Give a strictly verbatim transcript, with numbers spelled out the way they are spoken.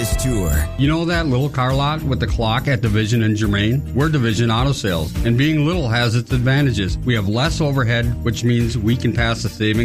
this tour. You know that little car lot with the clock at Division and Germain? We're Division Auto Sales, and being little has its advantages. We have less overhead, which means we can pass the savings